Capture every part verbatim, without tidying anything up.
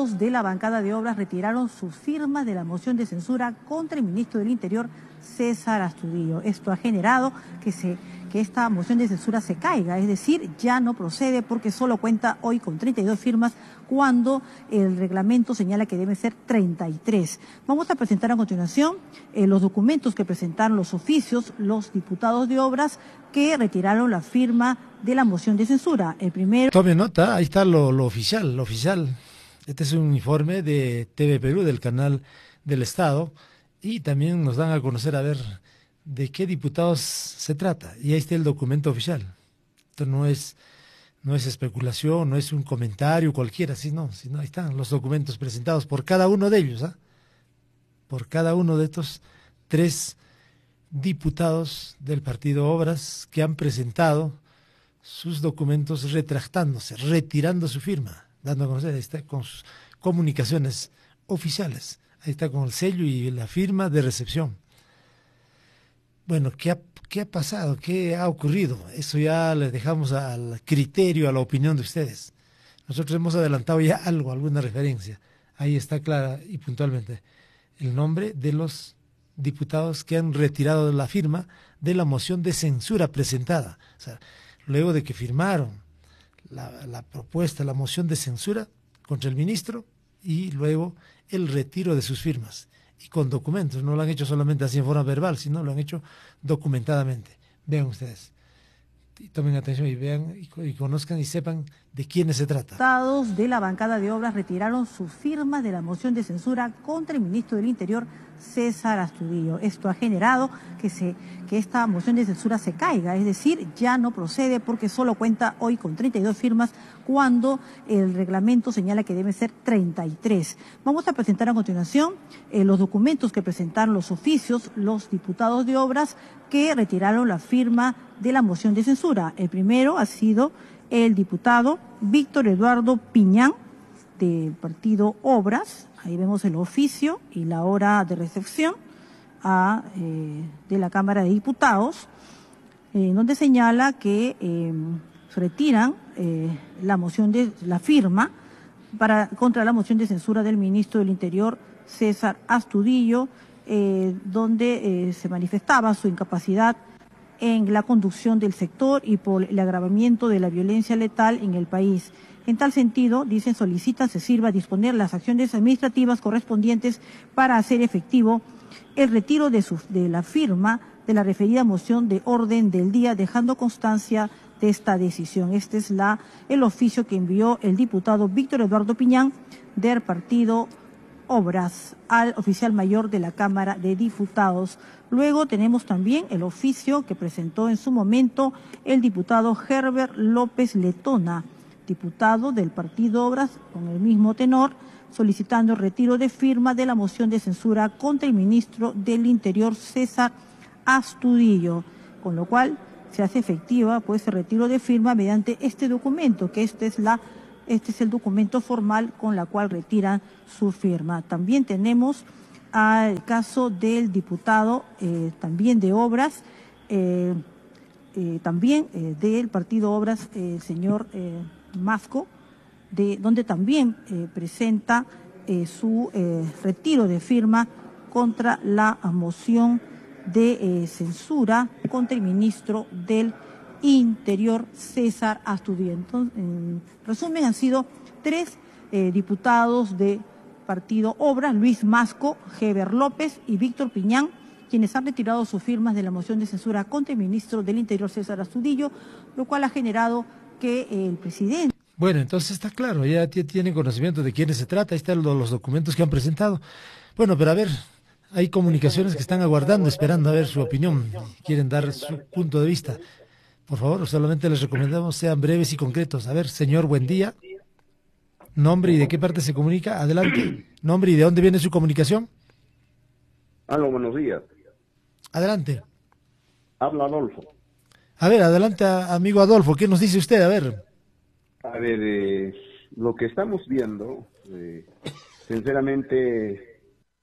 Diputados de la bancada de obras retiraron sus firmas de la moción de censura contra el ministro del Interior, César Astudillo. Esto ha generado que, se, que esta moción de censura se caiga, es decir, ya no procede porque solo cuenta hoy con treinta y dos firmas cuando el reglamento señala que deben ser treinta y tres. Vamos a presentar a continuación eh, los documentos que presentaron los oficios, los diputados de obras que retiraron la firma de la moción de censura. El primero... Tome nota, ahí está lo, lo oficial, lo oficial. Este es un informe de T V Perú, del canal del Estado, y también nos dan a conocer a ver de qué diputados se trata. Y ahí está el documento oficial. Esto no es, no es especulación, no es un comentario cualquiera, sino, sino ahí están los documentos presentados por cada uno de ellos, ¿ah? Por cada uno de estos tres diputados del Partido Obras que han presentado sus documentos retractándose, retirando su firma, dando a conocer, ahí está con sus comunicaciones oficiales, ahí está con el sello y la firma de recepción. Bueno, ¿qué ha, qué ha pasado? ¿Qué ha ocurrido? Eso ya le dejamos al criterio, a la opinión de ustedes. Nosotros hemos adelantado ya algo, alguna referencia. Ahí está clara y puntualmente el nombre de los diputados que han retirado la firma de la moción de censura presentada. O sea, luego de que firmaron la, la propuesta, la moción de censura contra el ministro y luego el retiro de sus firmas. Y con documentos, no lo han hecho solamente así en forma verbal, sino lo han hecho documentadamente. Vean ustedes, y tomen atención y vean y, y conozcan y sepan de quiénes se trata. Diputados de la bancada de obras retiraron sus firmas de la moción de censura contra el ministro del Interior, César Astudillo. Esto ha generado que, se, que esta moción de censura se caiga, es decir, ya no procede porque solo cuenta hoy con treinta y dos firmas cuando el reglamento señala que deben ser treinta y tres. Vamos a presentar a continuación eh, los documentos que presentaron los oficios, los diputados de obras que retiraron la firma de la moción de censura. El primero ha sido el diputado Víctor Eduardo Piñán, del Partido Obras. Ahí vemos el oficio y la hora de recepción a, eh, de la Cámara de Diputados, eh, donde señala que eh, retiran eh, la moción de la firma para contra la moción de censura del ministro del Interior, César Astudillo, eh, donde eh, se manifestaba su incapacidad en la conducción del sector y por el agravamiento de la violencia letal en el país. En tal sentido, dicen, solicitan se sirva a disponer las acciones administrativas correspondientes para hacer efectivo el retiro de, su, de la firma de la referida moción de orden del día, dejando constancia de esta decisión. Este es la, el oficio que envió el diputado Víctor Eduardo Piñán del Partido Obras al oficial mayor de la Cámara de Diputados. Luego tenemos también el oficio que presentó en su momento el diputado Herbert López Letona, diputado del Partido Obras, con el mismo tenor, solicitando el retiro de firma de la moción de censura contra el ministro del Interior, César Astudillo, con lo cual se hace efectiva pues el retiro de firma mediante este documento, que este es la Este es el documento formal con la cual retiran su firma. También tenemos al caso del diputado, eh, también de Obras, eh, eh, también eh, del Partido Obras, eh, el señor eh, Masco, de, donde también eh, presenta eh, su eh, retiro de firma contra la moción de eh, censura contra el ministro del Interior, César Astudillo. Entonces, en resumen, han sido tres eh, diputados de Partido Obras, Luis Masco, Heber López y Víctor Piñán, quienes han retirado sus firmas de la moción de censura contra el ministro del Interior, César Astudillo, lo cual ha generado que eh, el presidente... Bueno, entonces está claro, ya tienen conocimiento de quiénes se trata, ahí están los documentos que han presentado. Bueno, pero a ver, hay comunicaciones que están aguardando, esperando a ver su opinión, quieren dar su punto de vista. Por favor, solamente les recomendamos sean breves y concretos. A ver, señor, buen día. Nombre y de qué parte se comunica. Adelante. Nombre y de dónde viene su comunicación. Aló, buenos días. Adelante. Habla Adolfo. A ver, adelante, amigo Adolfo. ¿Qué nos dice usted? A ver. A ver, eh, lo que estamos viendo, eh, sinceramente,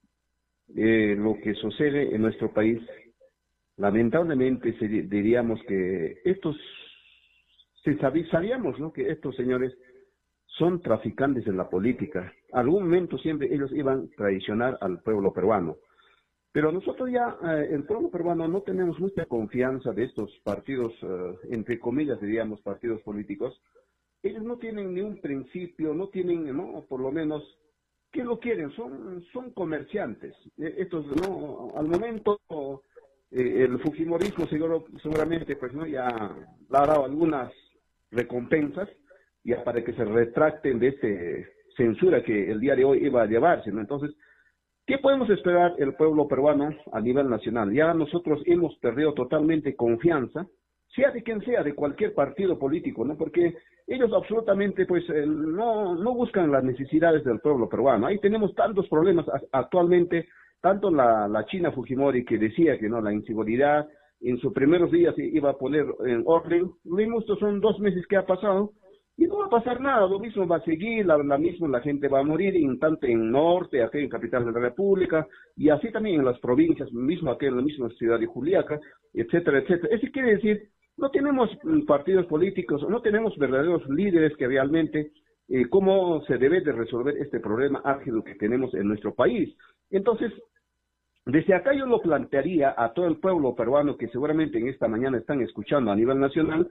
eh, lo que sucede en nuestro país, lamentablemente se, diríamos que estos, se sabí, sabíamos, ¿no?, que estos señores son traficantes en la política. Algún momento siempre ellos iban a traicionar al pueblo peruano. Pero nosotros ya, eh, el pueblo peruano, no tenemos mucha confianza de estos partidos, eh, entre comillas, diríamos, partidos políticos. Ellos no tienen ni un principio, no tienen, no, por lo menos, ¿qué lo quieren? Son, son comerciantes. Eh, estos, no, al momento, eh, el fujimorismo seguro, seguramente, pues, no, ya le ha dado algunas recompensas, ya para que se retracten de esta censura que el día de hoy iba a llevarse, ¿no? Entonces, ¿qué podemos esperar el pueblo peruano a nivel nacional? Ya nosotros hemos perdido totalmente confianza, sea de quien sea, de cualquier partido político, ¿no? Porque ellos absolutamente, pues, eh, no, no buscan las necesidades del pueblo peruano. Ahí tenemos tantos problemas actualmente, tanto la, la China Fujimori, que decía que no, la inseguridad, en sus primeros días iba a poner en orden. Vimos, estos son dos meses que ha pasado, y no va a pasar nada, lo mismo va a seguir, la, la misma la gente va a morir, en tanto en norte, aquí en capital de la República, y así también en las provincias, mismo aquí en la misma ciudad de Juliaca, etcétera, etcétera. Eso quiere decir, no tenemos partidos políticos, no tenemos verdaderos líderes que realmente, eh, cómo se debe de resolver este problema álgido que tenemos en nuestro país. Entonces, desde acá yo lo plantearía a todo el pueblo peruano que seguramente en esta mañana están escuchando a nivel nacional.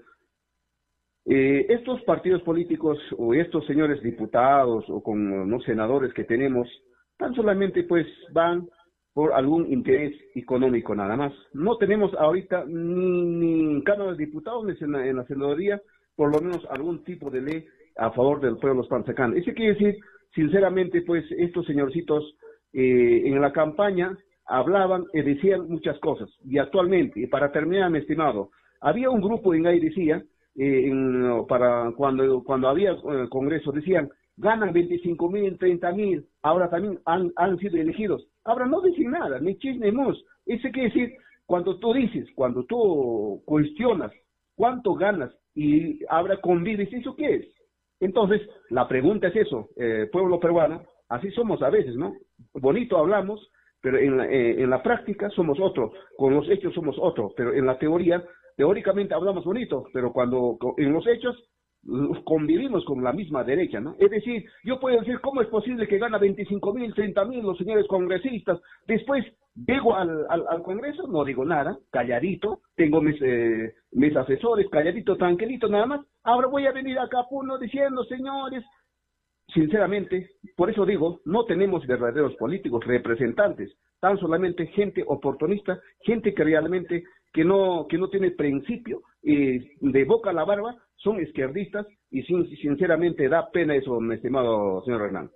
Eh, estos partidos políticos o estos señores diputados o con los senadores que tenemos, tan solamente pues van por algún interés económico nada más. No tenemos ahorita ni, ni en Cámara de Diputados ni en la, en la senaduría por lo menos algún tipo de ley a favor del pueblo spanzacán. Eso quiere decir, sinceramente, pues estos señorcitos eh, en la campaña hablaban y decían muchas cosas. Y actualmente, y para terminar, mi estimado, había un grupo en ahí decía, Eh, en, para cuando cuando había eh, congreso decían ganan veinticinco mil, treinta mil, ahora también han, han sido elegidos, ahora no dicen nada, ni chis ni mus. Eso quiere decir, cuando tú dices, cuando tú cuestionas cuánto ganas y ahora convives, ¿eso qué es? Entonces la pregunta es eso, eh, pueblo peruano, así somos a veces, ¿no? Bonito hablamos, pero en la, eh, en la práctica somos otro, con los hechos somos otro, pero en la teoría teóricamente hablamos bonito, pero cuando en los hechos convivimos con la misma derecha, ¿no? Es decir, yo puedo decir, ¿cómo es posible que gana veinticinco mil, treinta mil los señores congresistas? Después llego al, al, al Congreso, no digo nada, calladito, tengo mis, eh, mis asesores, calladito, tranquilito, nada más. Ahora voy a venir acá a Puno diciendo, señores, sinceramente, por eso digo, no tenemos verdaderos políticos, representantes, tan solamente gente oportunista, gente que realmente que no que no tiene principio, eh, de boca a la barba, son izquierdistas, y sin, sinceramente da pena eso, mi estimado señor Hernán.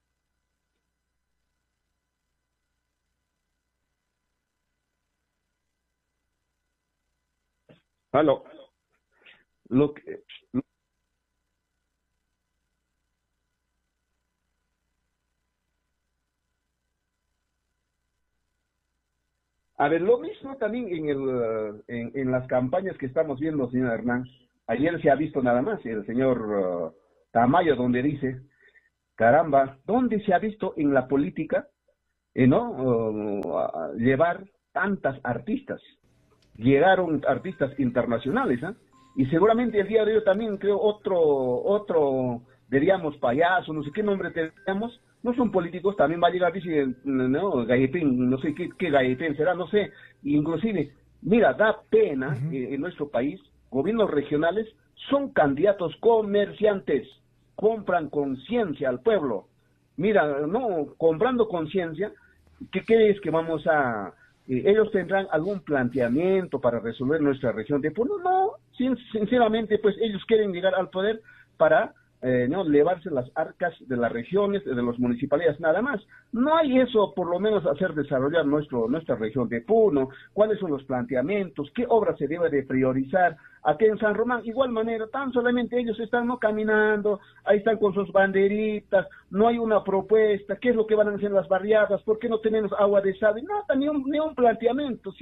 Aló. Lo que, A ver, lo mismo también en, el, uh, en, en las campañas que estamos viendo, señor Hernán. Ayer se ha visto nada más el señor uh, Tamayo, donde dice, caramba, ¿dónde se ha visto en la política eh, no uh, llevar tantas artistas? Llegaron artistas internacionales, ¿eh? Y seguramente el día de hoy también creo otro, otro, diríamos, payaso, no sé qué nombre tenemos, no son políticos, también va a llegar, dice, no, Gallipín, no sé qué, qué Gallipín será, no sé, inclusive, mira, da pena uh-huh. eh, en nuestro país, gobiernos regionales son candidatos comerciantes, compran conciencia al pueblo, mira, no, comprando conciencia, ¿qué crees que vamos a, eh, ellos tendrán algún planteamiento para resolver nuestra región de Puno? No, sin, sinceramente, pues ellos quieren llegar al poder para Eh, no elevarse las arcas de las regiones, de las municipalidades, nada más. No hay eso, por lo menos, hacer desarrollar nuestro nuestra región de Puno, cuáles son los planteamientos, qué obras se debe de priorizar. Aquí en San Román, igual manera, tan solamente ellos están no caminando, ahí están con sus banderitas, no hay una propuesta, qué es lo que van a hacer las barriadas, por qué no tenemos agua de sal, nada, ni un, ni un planteamiento,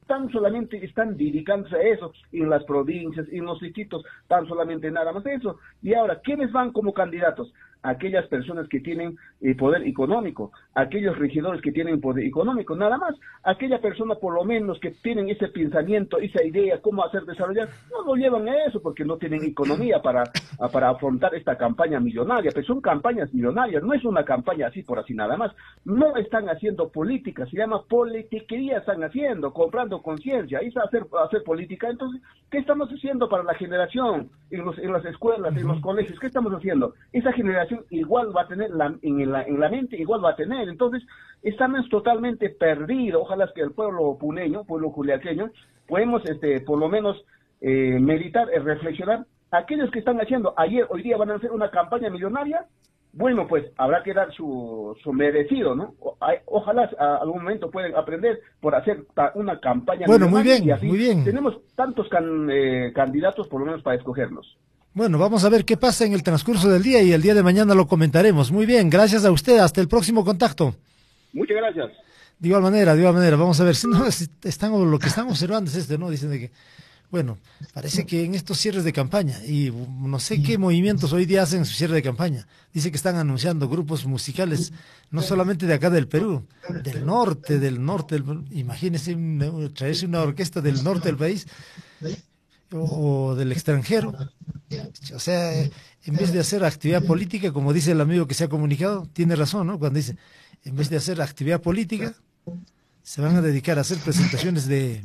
tan solamente están dedicándose a eso en las provincias, en los distritos, tan solamente nada más eso. Y ahora, ¿quiénes van como candidatos? Aquellas personas que tienen eh, poder económico, aquellos regidores que tienen poder económico, nada más. Aquella persona por lo menos que tienen ese pensamiento, esa idea, cómo hacer desarrollar, no lo llevan a eso porque no tienen economía para, a, para afrontar esta campaña millonaria, pero son campañas millonarias, no es una campaña así por así nada más. No están haciendo política, se llama politiquería, están haciendo, comprando conciencia, es hacer, hacer política. Entonces, ¿qué estamos haciendo para la generación en, los, en las escuelas, en los colegios? ¿Qué estamos haciendo? Esa generación igual va a tener la, en, la, en la mente, igual va a tener. Entonces, estamos totalmente perdidos. Ojalá que el pueblo puneño, pueblo juliaqueño, podemos este, por lo menos eh, meditar, eh, reflexionar. Aquellos que están haciendo ayer, hoy día van a hacer una campaña millonaria, bueno, pues habrá que dar su, su merecido, ¿no? O, hay, ojalá a algún momento pueden aprender por hacer ta, una campaña bueno, muy bien, y así muy bien. Tenemos tantos can, eh, candidatos por lo menos para escogerlos. Bueno, vamos a ver qué pasa en el transcurso del día y el día de mañana lo comentaremos. Muy bien, gracias a usted. Hasta el próximo contacto. Muchas gracias. De igual manera, de igual manera. Vamos a ver, si no, están, lo que están observando es esto, ¿no? Dicen de que, bueno, parece que en estos cierres de campaña, y no sé qué movimientos hoy día hacen su cierre de campaña, dice que están anunciando grupos musicales, no solamente de acá del Perú, del norte, del norte, del, imagínense una, traerse una orquesta del norte del país, o, o del extranjero. O sea, en vez de hacer actividad política, como dice el amigo que se ha comunicado, tiene razón, ¿no? Cuando dice, en vez de hacer actividad política, se van a dedicar a hacer presentaciones de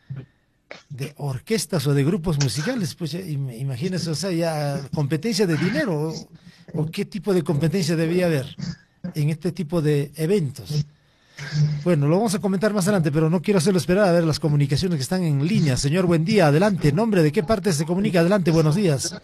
de orquestas o de grupos musicales. Pues ya, imagínense, o sea, ya competencia de dinero, o, o qué tipo de competencia debía haber en este tipo de eventos. Bueno, lo vamos a comentar más adelante, pero no quiero hacerlo esperar a ver las comunicaciones que están en línea. Señor, buen día, adelante. ¿Nombre de qué parte se comunica? Adelante, buenos días.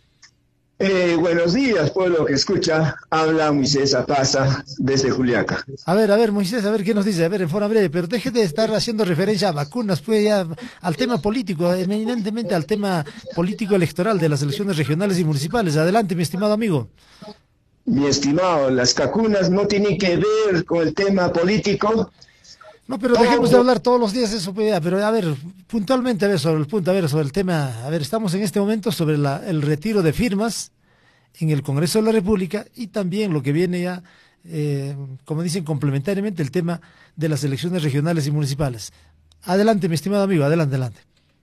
Eh, buenos días, pueblo que escucha. Habla Moisés Apaza desde Juliaca. A ver, a ver, Moisés, a ver qué nos dice. A ver, en forma breve, pero deje de estar haciendo referencia a vacunas, pues ya al tema político, eminentemente al tema político electoral de las elecciones regionales y municipales. Adelante, mi estimado amigo. Mi estimado, las vacunas no tienen que ver con el tema político. No, pero dejemos de hablar todos los días eso, pues ya, pero a ver, puntualmente, a ver, sobre el punto, a ver, sobre el tema, a ver, estamos en este momento sobre la, el retiro de firmas en el Congreso de la República y también lo que viene ya, eh, como dicen, complementariamente el tema de las elecciones regionales y municipales. Adelante, mi estimado amigo, adelante, adelante.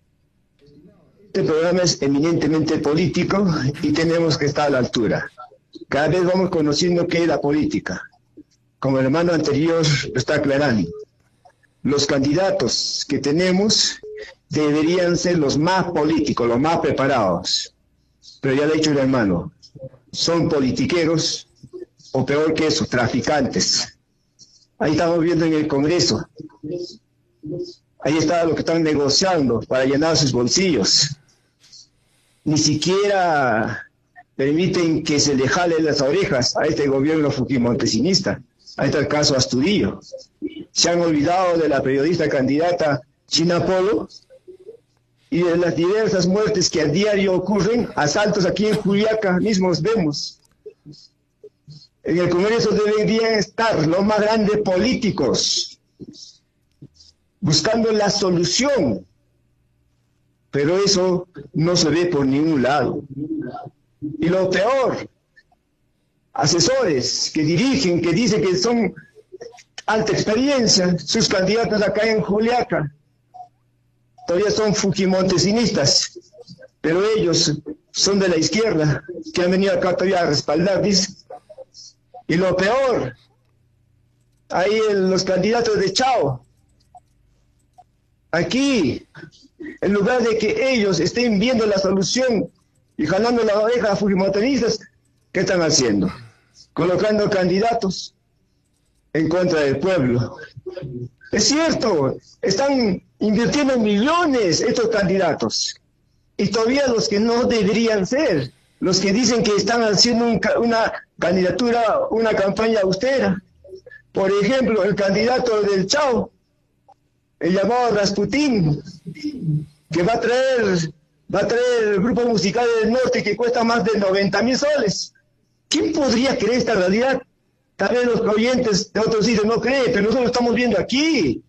Este programa es eminentemente político y tenemos que estar a la altura. Cada vez vamos conociendo qué es la política. Como el hermano anterior lo está aclarando. Los candidatos que tenemos deberían ser los más políticos, los más preparados. Pero ya lo ha dicho el hermano, son politiqueros, o peor que eso, traficantes. Ahí estamos viendo en el Congreso. Ahí está lo que están negociando para llenar sus bolsillos. Ni siquiera permiten que se le jale las orejas a este gobierno fujimontesista. Ahí está el caso Astudillo. Se han olvidado de la periodista candidata China Polo y de las diversas muertes que a diario ocurren, asaltos aquí en Juliaca mismos vemos. En el Congreso deberían estar los más grandes políticos, buscando la solución, pero eso no se ve por ningún lado. Y lo peor, asesores que dirigen, que dicen que son alta experiencia, sus candidatos acá en Juliaca, todavía son fujimontesinistas, pero ellos son de la izquierda, que han venido acá todavía a respaldar, dice. Y lo peor, ahí en los candidatos de Chao, aquí, en lugar de que ellos estén viendo la solución y jalando la oreja a fujimontesistas, ¿qué están haciendo? Colocando candidatos en contra del pueblo. Es cierto, están invirtiendo millones estos candidatos, y todavía los que no deberían ser, los que dicen que están haciendo un, una candidatura, una campaña austera. Por ejemplo, el candidato del Chao, el llamado Rasputín, que va a traer, va a traer el grupo musical del norte que cuesta más de noventa mil soles. ¿Quién podría creer esta realidad? Tal vez los oyentes de otros sitios no creen, pero nosotros lo estamos viendo aquí.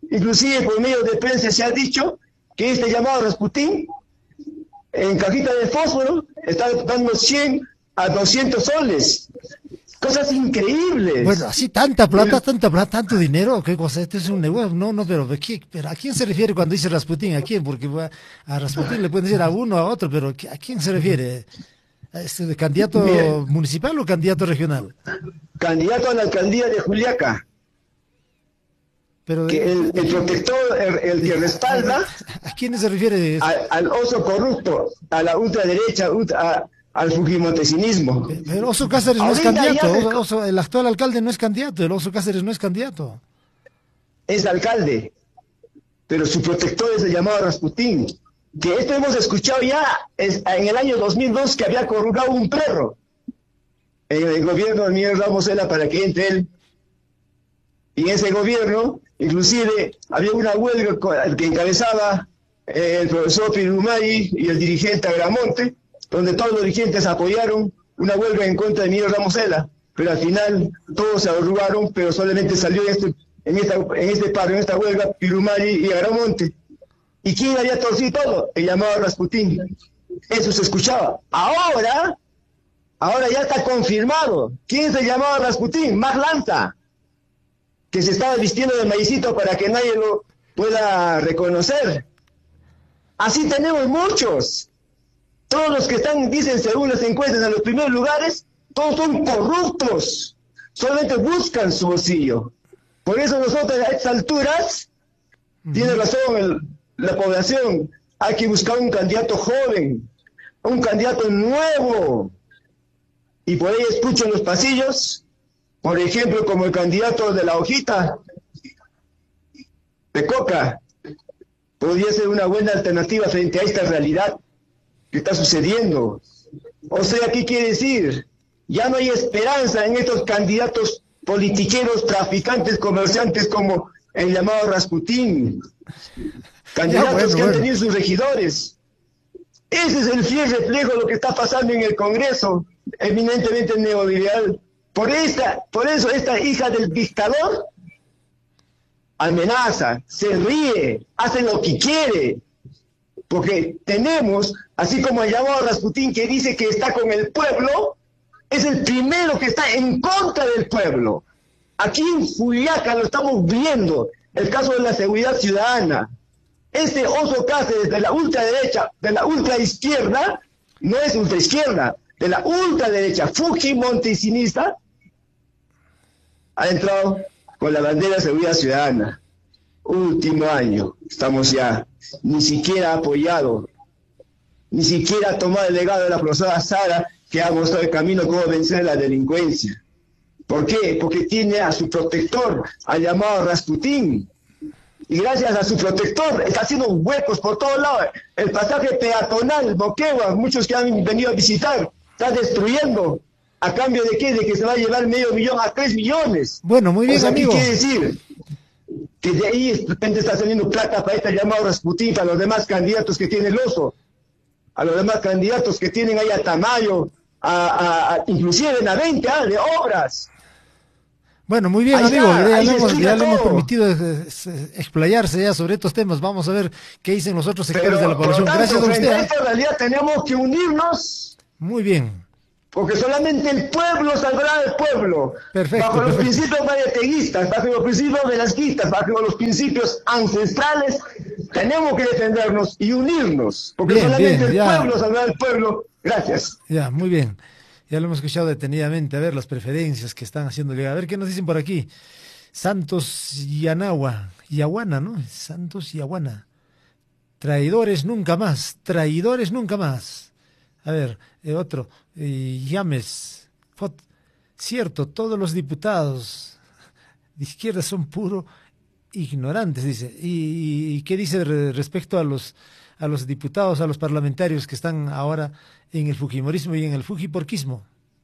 inclusive por medio de prensa se ha dicho que este llamado Rasputín, en cajita de fósforo, está dando cien a doscientos soles. Cosas increíbles. Bueno, así tanta plata, tanta plata, tanto dinero, qué cosa, este es un negocio, no, no, pero, ¿qué, pero ¿a quién se refiere cuando dice Rasputín? ¿A quién? Porque a Rasputín le pueden decir a uno, a otro, pero ¿a quién se refiere? ¿A este candidato Bien. municipal o candidato regional? Candidato a la alcaldía de Juliaca. Pero de, que el, el protector, el, el que respalda... ¿A, a quién se refiere? Al, al oso corrupto, a la ultraderecha, ultra, a, al fujimontesinismo. Pero Oso Cáceres no es candidato, Oso, Oso, el actual alcalde no es candidato, el Oso Cáceres no es candidato. Es alcalde, pero su protector es el llamado Rasputín, que esto hemos escuchado ya es, en el año dos mil dos que había corrugado un perro en el gobierno de Miguel Ramos Cela para que entre él. Y en ese gobierno, inclusive, había una huelga que encabezaba eh, el profesor Pirumay y el dirigente Agramonte, donde todos los dirigentes apoyaron una huelga en contra de Miguel Ramos Cela, pero al final todos se arrugaron, pero solamente salió este, en, esta, en este paro, en esta huelga, Pirumay y Agramonte. ¿Y quién había torcido todo? El llamado Rasputín. Eso se escuchaba. Ahora, ahora ya está confirmado. ¿Quién se llamaba Rasputín? Max Lanza, que se estaba vistiendo de maicito para que nadie lo pueda reconocer. Así tenemos muchos. Todos los que están, dicen según las encuestas, en los primeros lugares, todos son corruptos. Solamente buscan su bolsillo. Por eso nosotros a estas alturas, uh-huh. tiene razón el, la población, hay que buscar un candidato joven, un candidato nuevo. Y por ahí escucho en los pasillos, por ejemplo, como el candidato de la hojita de coca, podría ser una buena alternativa frente a esta realidad que está sucediendo. O sea, ¿qué quiere decir? Ya no hay esperanza en estos candidatos politiqueros, traficantes, comerciantes como el llamado Rasputín. Candidatos bueno, que bueno. han tenido sus regidores. Ese es el fiel reflejo de lo que está pasando en el Congreso, eminentemente neoliberal. Por esta, por eso esta hija del dictador amenaza, se ríe, hace lo que quiere. Porque tenemos, así como el llamado Rasputín que dice que está con el pueblo, es el primero que está en contra del pueblo. Aquí en Juliaca lo estamos viendo, el caso de la seguridad ciudadana. Este Oso Cáceres de la ultraderecha, de la ultraizquierda, no es ultraizquierda, de la ultraderecha fujimontesinista, ha entrado con la bandera de seguridad ciudadana. Último año, estamos ya, ni siquiera apoyado, ni siquiera ha tomado el legado de la profesora Sara, que ha mostrado el camino cómo vencer la delincuencia. ¿Por qué? Porque tiene a su protector, al llamado Rasputín. Y gracias a su protector está haciendo huecos por todos lados. El pasaje peatonal, Moquegua, muchos que han venido a visitar, está destruyendo. ¿A cambio de qué? De que se va a llevar medio millón a tres millones. Bueno, muy bien, o sea, amigo. ¿qué quiere decir? Que de ahí de repente está saliendo plata para este llamado Rasputín, para los demás candidatos que tiene el Oso, a los demás candidatos que tienen ahí a Tamayo, a, a, a inclusive en Benavente, ¿ah? de obras. Bueno, muy bien, ahí amigo, está, ya, le hemos, ya le hemos todo. permitido explayarse ya sobre estos temas. Vamos a ver qué dicen los otros sectores Pero, de la población. Tanto, Gracias a usted. En esta realidad tenemos que unirnos. Muy bien. Porque solamente el pueblo salvará al pueblo. Perfecto, bajo los perfecto. principios mariateguistas, bajo los principios velasquistas, bajo los principios ancestrales, tenemos que defendernos y unirnos. Porque Bien, solamente bien, el ya. pueblo salvará al pueblo. Gracias. Ya, muy bien. Ya lo hemos escuchado detenidamente. A ver las preferencias que están haciendo llegar. A ver qué nos dicen por aquí. Santos Yanagua, Yaguana, ¿no? Santos Yaguana. Traidores nunca más, traidores nunca más. A ver, eh, otro. Eh, Llames. Fot. Cierto, todos los diputados de izquierda son puro ignorantes, dice. ¿Y, y qué dice re, respecto a los a los diputados, a los parlamentarios que están ahora en el fujimorismo y en el fujiporquismo?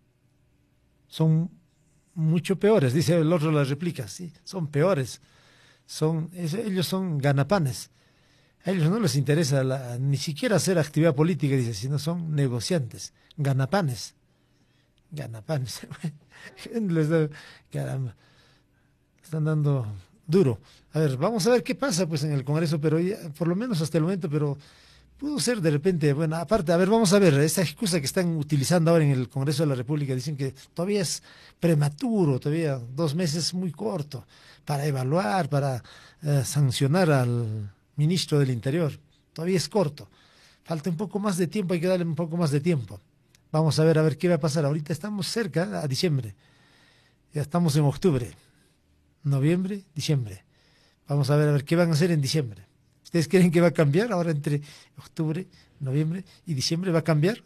Son mucho peores, dice el otro, la replica, sí, son peores, son, es, ellos son ganapanes, a ellos no les interesa la, ni siquiera hacer actividad política, dice, sino son negociantes, ganapanes, ganapanes, les da, caramba, están dando duro. A ver, vamos a ver qué pasa pues en el Congreso, pero ya, por lo menos hasta el momento, pero pudo ser de repente, bueno, aparte, a ver, vamos a ver, esa excusa que están utilizando ahora en el Congreso de la República, dicen que todavía es prematuro, todavía dos meses muy corto para evaluar, para eh, sancionar al ministro del Interior, todavía es corto, falta un poco más de tiempo, hay que darle un poco más de tiempo. Vamos a ver, a ver qué va a pasar, ahorita estamos cerca a diciembre, ya estamos en octubre, noviembre, diciembre. Vamos a ver, a ver qué van a hacer en diciembre. ¿Ustedes creen que va a cambiar ahora entre octubre, noviembre y diciembre? ¿Va a cambiar?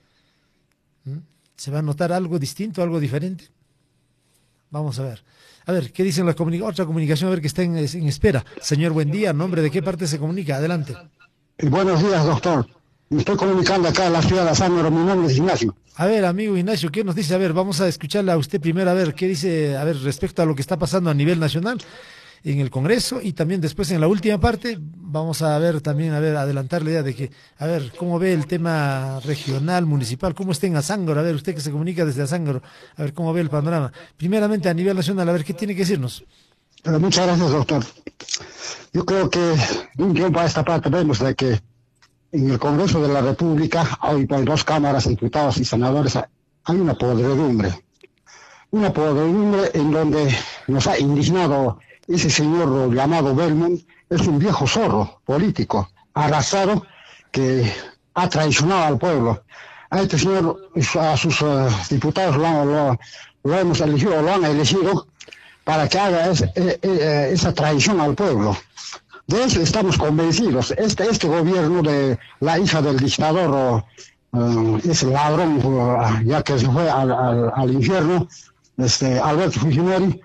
¿Mm? ¿Se va a notar algo distinto, algo diferente? Vamos a ver. A ver, ¿qué dicen la comunica otra comunicación? A ver, que está en, en espera. Señor, buen día. ¿Nombre de qué parte se comunica? Adelante. Buenos días, doctor. Me estoy comunicando acá en la ciudad de Azángaro. Mi nombre es Ignacio. A ver, amigo Ignacio, ¿qué nos dice? A ver, vamos a escucharle a usted primero, a ver, ¿qué dice, a ver, respecto a lo que está pasando a nivel nacional en el Congreso, y también después en la última parte vamos a ver también, a ver, adelantar la idea de que, a ver, cómo ve el tema regional, municipal, cómo está en Azángaro, a ver, usted que se comunica desde Azángaro, a ver cómo ve el panorama. Primeramente a nivel nacional, a ver, ¿qué tiene que decirnos? Pero muchas gracias, doctor. Yo creo que de un tiempo a esta parte vemos de que en el Congreso de la República, hoy hay dos cámaras, diputados y senadores, hay una podredumbre. Una podredumbre en donde nos ha indignado ese señor llamado Belmont. Es un viejo zorro político, arrasado, que ha traicionado al pueblo. A este señor, a sus uh, diputados lo, lo, lo hemos elegido, lo han elegido para que haga ese, eh, eh, esa traición al pueblo. De eso estamos convencidos. Este, este gobierno de la hija del dictador, uh, ese ladrón, uh, ya que se fue al, al, al infierno, este, Alberto Fujimori,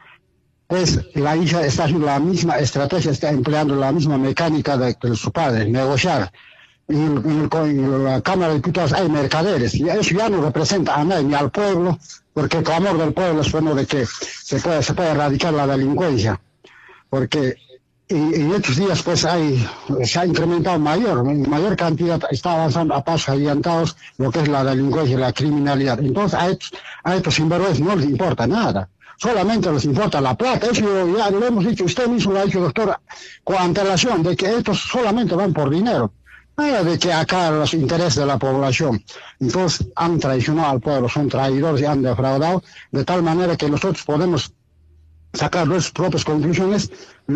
es la hija, está haciendo la misma estrategia, está empleando la misma mecánica de, de su padre, negociar. En, en, en la Cámara de Diputados hay mercaderes, y eso ya no representa a nadie, ni al pueblo, porque el clamor del pueblo es bueno de que se puede, se puede erradicar la delincuencia, porque en, en estos días pues hay, se ha incrementado mayor, mayor cantidad, está avanzando a pasos agigantados lo que es la delincuencia y la criminalidad. Entonces a estos, a estos sinvergüenzas no les importa nada. Solamente les importa la plata. Eso ya lo hemos dicho, usted mismo lo ha dicho, doctor, con antelación, de que estos solamente van por dinero. Nada de que acá los intereses de la población. Entonces han traicionado al pueblo, son traidores y han defraudado, de tal manera que nosotros podemos sacar nuestras propias conclusiones.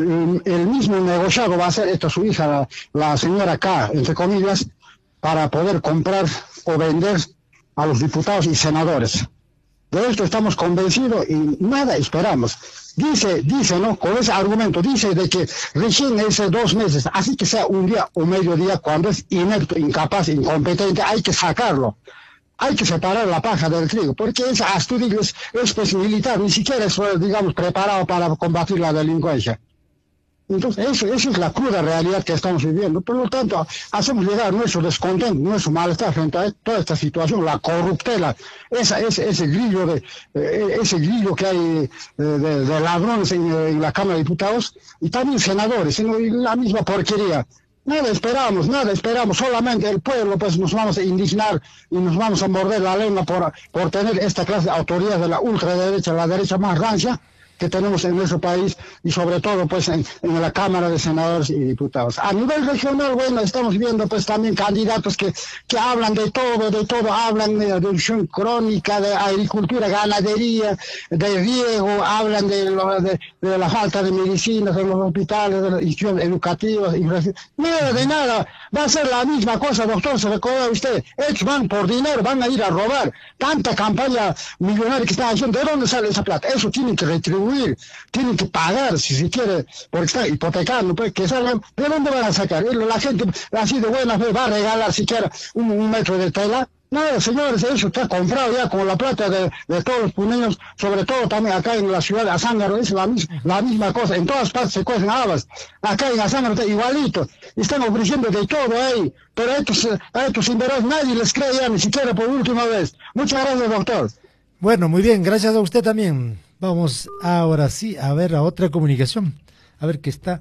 El mismo negociado va a ser esta su hija, la, la señora K, entre comillas, para poder comprar o vender a los diputados y senadores. De esto estamos convencidos y nada esperamos. Dice, dice, ¿no? Con ese argumento, dice de que recién ese dos meses, así que sea un día o medio día, cuando es inepto, incapaz, incompetente, hay que sacarlo. Hay que separar la paja del trigo, porque ese Astudillo es, es pues militar, ni siquiera es, digamos, preparado para combatir la delincuencia. Entonces, eso, eso es la cruda realidad que estamos viviendo. Por lo tanto, hacemos llegar nuestro descontento, nuestro malestar frente a toda esta situación, la corruptela, esa, ese, ese grillo de, eh, ese grillo que hay eh, de, de ladrones en, en la Cámara de Diputados, y también senadores, sino la misma porquería. Nada esperamos, nada esperamos, solamente el pueblo pues nos vamos a indignar y nos vamos a morder la lengua por, por tener esta clase de autoridad de la ultraderecha, la derecha más rancia que tenemos en nuestro país, y sobre todo pues en, en la Cámara de Senadores y Diputados. A nivel regional, bueno, estamos viendo pues también candidatos que, que hablan de todo, de todo, hablan de reducción crónica, de agricultura, ganadería, de riego, hablan de, lo, de, de la falta de medicinas en los hospitales, de las instituciones educativas, nada de nada, va a ser la misma cosa, doctor, se recuerda usted, ellos van por dinero, van a ir a robar, tanta campaña millonaria que están haciendo, ¿de dónde sale esa plata? Eso tienen que retribuir, tienen que pagar si se quiere, porque están hipotecando, pues que salgan, ¿de dónde van a sacar? La gente así de buena fe va a regalar siquiera un, un metro de tela. No, señores, eso está comprado ya con la plata de, de todos los puneños, sobre todo también acá en la ciudad de Azángaro, es la, mis, la misma cosa, en todas partes se cuecen habas, acá en Azángaro está igualito, están ofreciendo de todo ahí, pero a estos, a estos sinvergüenzas nadie les cree ya, ni siquiera por última vez. Muchas gracias, doctor. Bueno, muy bien, gracias a usted también. Vamos ahora sí a ver a otra comunicación, a ver que está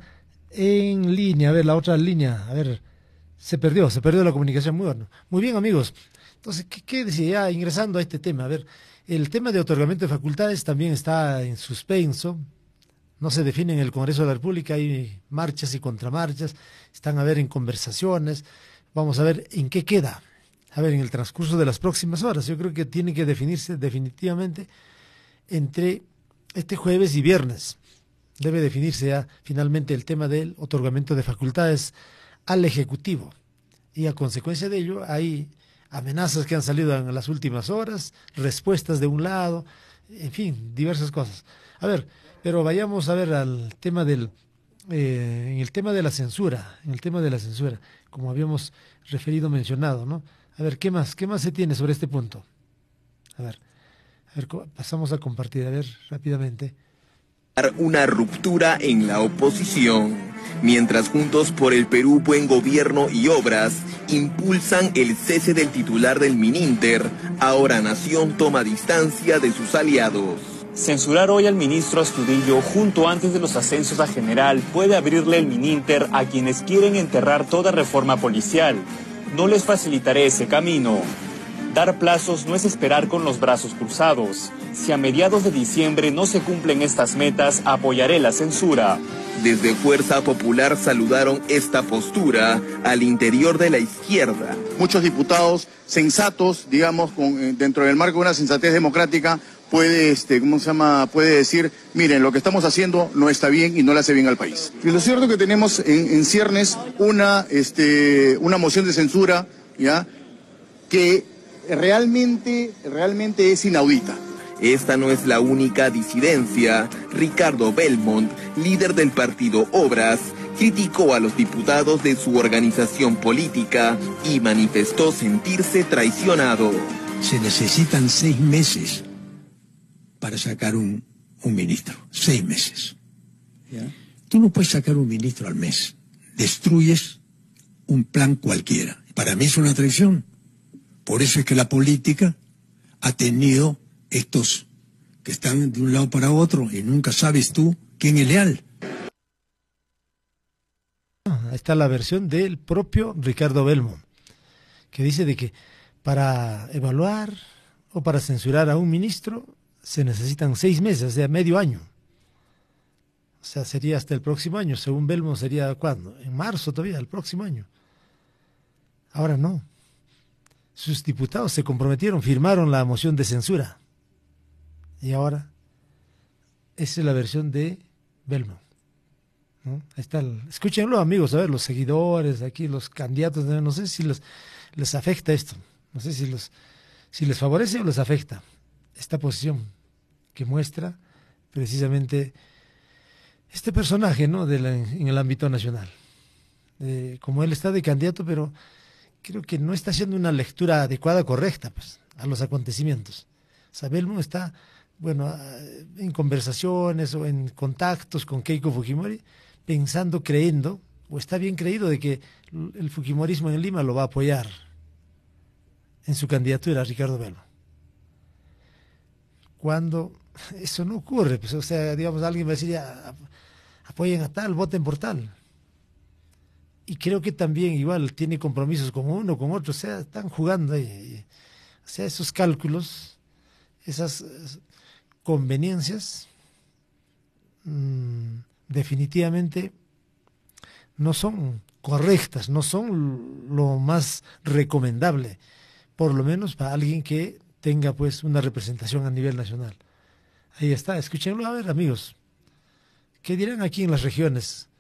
en línea, a ver la otra línea, a ver, se perdió, se perdió la comunicación, muy bueno. Muy bien, amigos. Entonces, ¿qué, qué decía? Ya ingresando a este tema, a ver, el tema de otorgamiento de facultades también está en suspenso, no se define en el Congreso de la República, hay marchas y contramarchas, están a ver en conversaciones, vamos a ver en qué queda, a ver en el transcurso de las próximas horas. Yo creo que tiene que definirse definitivamente entre este jueves y viernes. Debe definirse ya finalmente el tema del otorgamiento de facultades al Ejecutivo, y a consecuencia de ello hay amenazas que han salido en las últimas horas, respuestas de un lado, en fin, diversas cosas. A ver, pero vayamos a ver al tema del, eh, en el tema de la censura, en el tema de la censura, como habíamos referido, mencionado, ¿no? A ver, ¿qué más? ¿Qué más se tiene sobre este punto? A ver, a ver, pasamos a compartir, a ver, rápidamente. Una ruptura en la oposición, mientras Juntos por el Perú, Buen Gobierno y Obras impulsan el cese del titular del Mininter, ahora Nación toma distancia de sus aliados. Censurar hoy al ministro Astudillo junto antes de los ascensos a general puede abrirle el Mininter a quienes quieren enterrar toda reforma policial. No les facilitaré ese camino. Dar plazos no es esperar con los brazos cruzados. Si a mediados de diciembre no se cumplen estas metas, apoyaré la censura. Desde Fuerza Popular saludaron esta postura al interior de la izquierda. Muchos diputados sensatos, digamos, con, dentro del marco de una sensatez democrática, puede, este, ¿cómo se llama? Puede decir, miren, lo que estamos haciendo no está bien y no le hace bien al país. Y lo cierto es que tenemos en, en ciernes una, este, una moción de censura, ¿ya?, que realmente, realmente es inaudita. Esta no es la única disidencia. Ricardo Belmont, líder del partido Obras, criticó a los diputados de su organización política y manifestó sentirse traicionado. Se necesitan seis meses para sacar un, un ministro. Seis meses. ¿Ya? Tú no puedes sacar un ministro al mes. Destruyes un plan cualquiera. Para mí es una traición. Por eso es que la política ha tenido estos que están de un lado para otro y nunca sabes tú quién es leal. Ahí está la versión del propio Ricardo Belmont, que dice de que para evaluar o para censurar a un ministro se necesitan seis meses, o sea, medio año. O sea, sería hasta el próximo año. Según Belmont, sería ¿cuándo? En marzo todavía, el próximo año. Ahora no. Sus diputados se comprometieron, firmaron la moción de censura. Y ahora, esa es la versión de Belmont, ¿no? Ahí está el, escúchenlo, amigos, a ver, los seguidores, aquí los candidatos, no sé si les, les afecta esto, no sé si, los, si les favorece o les afecta esta posición que muestra precisamente este personaje, ¿no?, de la, en el ámbito nacional. Eh, como él está de candidato, pero creo que no está haciendo una lectura adecuada, correcta, pues, a los acontecimientos. O sea, Belmont está, bueno, en conversaciones o en contactos con Keiko Fujimori, pensando, creyendo, o está bien creído de que el fujimorismo en Lima lo va a apoyar en su candidatura a Ricardo Belmont. Cuando eso no ocurre, pues, o sea, digamos, alguien va a decir, ya, apoyen a tal, voten por tal. Y creo que también igual tiene compromisos con uno, con otro, o sea, están jugando ahí. O sea, esos cálculos, esas conveniencias, mmm, definitivamente no son correctas, no son lo más recomendable, por lo menos para alguien que tenga pues una representación a nivel nacional. Ahí está, escúchenlo, a ver, amigos, ¿qué dirán aquí en las regiones?